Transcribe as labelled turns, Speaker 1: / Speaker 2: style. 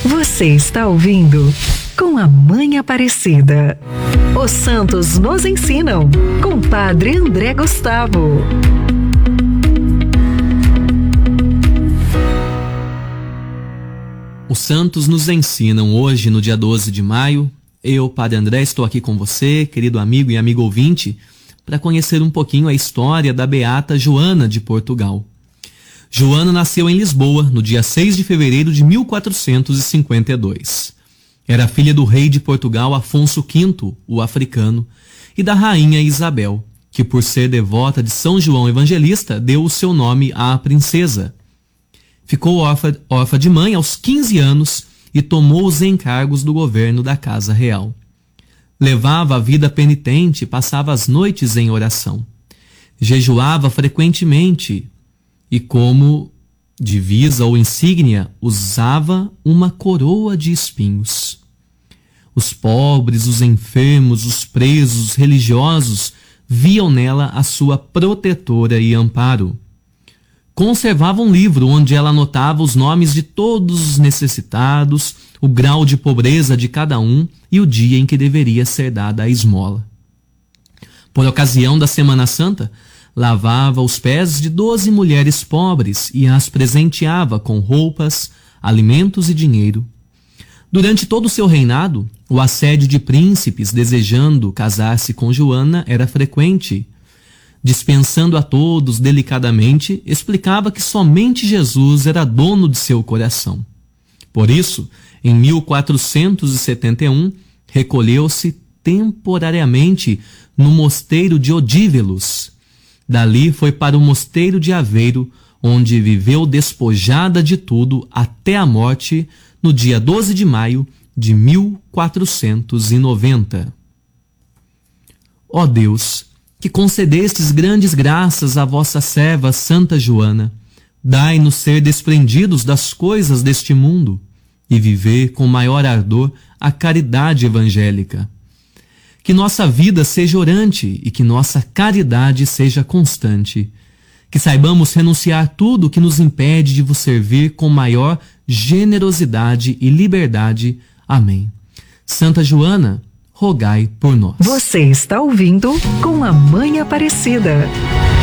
Speaker 1: Você está ouvindo Com a Mãe Aparecida. Os Santos nos ensinam, com Padre André Gustavo.
Speaker 2: Os Santos nos ensinam hoje, no dia 12 de maio. Eu, Padre André, estou aqui com você, querido amigo e amigo ouvinte, para conhecer um pouquinho a história da beata Joana de Portugal. Joana nasceu em Lisboa, no dia 6 de fevereiro de 1452. Era filha do rei de Portugal Afonso V, o africano, e da rainha Isabel, que por ser devota de São João Evangelista, deu o seu nome à princesa. Ficou órfã de mãe aos 15 anos e tomou os encargos do governo da Casa Real. Levava a vida penitente e passava as noites em oração. Jejuava frequentemente e, como divisa ou insígnia, usava uma coroa de espinhos. Os pobres, os enfermos, os presos, os religiosos viam nela a sua protetora e amparo. Conservava um livro onde ela anotava os nomes de todos os necessitados, o grau de pobreza de cada um e o dia em que deveria ser dada a esmola. Por ocasião da Semana Santa, lavava os pés de 12 mulheres pobres e as presenteava com roupas, alimentos e dinheiro. Durante todo o seu reinado, o assédio de príncipes desejando casar-se com Joana era frequente. Dispensando a todos delicadamente, explicava que somente Jesus era dono de seu coração. Por isso, em 1471, recolheu-se temporariamente no mosteiro de Odívelos. Dali foi para o mosteiro de Aveiro, onde viveu despojada de tudo até a morte, no dia 12 de maio de 1490. Ó Deus, que concedestes grandes graças à vossa serva Santa Joana, dai-nos ser desprendidos das coisas deste mundo e viver com maior ardor a caridade evangélica. Que nossa vida seja orante e que nossa caridade seja constante. Que saibamos renunciar tudo que nos impede de vos servir com maior generosidade e liberdade. Amém. Santa Joana, rogai por nós.
Speaker 1: Você está ouvindo Com a Mãe Aparecida.